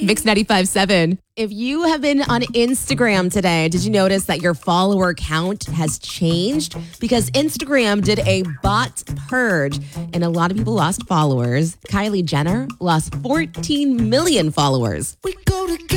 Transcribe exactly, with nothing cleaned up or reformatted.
Mix ninety-five point seven. If you have been on Instagram today, did you notice that your follower count has changed? Because Instagram did a bot purge and a lot of people lost followers. Kylie Jenner lost fourteen million followers. We go together.